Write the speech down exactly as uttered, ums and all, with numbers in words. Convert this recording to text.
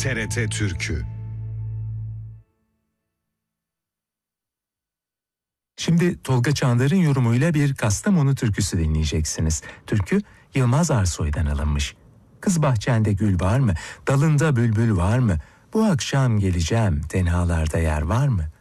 T R T Türkü. Şimdi Tolga Çandar'ın yorumuyla bir Kastamonu türküsü dinleyeceksiniz. Türkü Yılmaz Arsoy'dan alınmış. Kız bahçende gül var mı? Dalında bülbül var mı? Bu akşam geleceğim, tenhalarda yer var mı?